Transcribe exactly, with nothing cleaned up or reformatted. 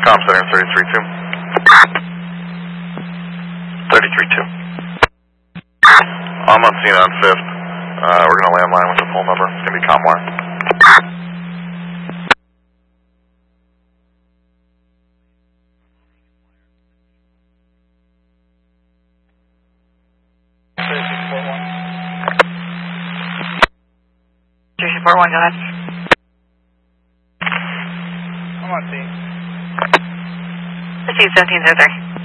com center thirty-three two. thirty-three two. I'm on scene on fifth. Uh, we're going to landline with the full number. It's going to be Comwire. three four one, go ahead. I'm on scene. Proceed seventeen zero three.